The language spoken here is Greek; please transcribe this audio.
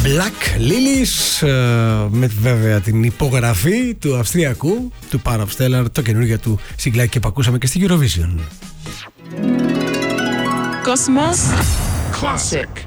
Black Lilies, με βέβαια την υπογραφή του Αυστριακού, του Power of Stellar, το καινούργιο του συγκλάκι που ακούσαμε και στη Eurovision. Cosmos Classic.